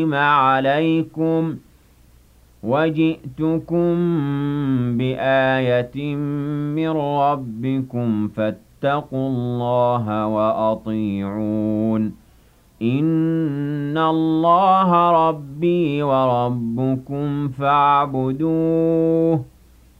عليكم وجئتكم بآية من ربكم فاتقوا الله وأطيعون إن الله ربي وربكم فاعبدوه